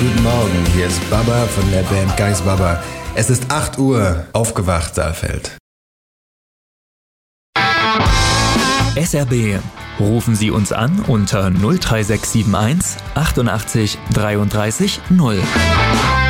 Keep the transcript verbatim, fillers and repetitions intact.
guten Morgen. Hier ist Baba von der Band Geis Baba. Es ist acht Uhr. Aufgewacht, Saalfeld. S R B. Rufen Sie uns an unter null drei sechs sieben eins achtundachtzig dreiunddreißig null.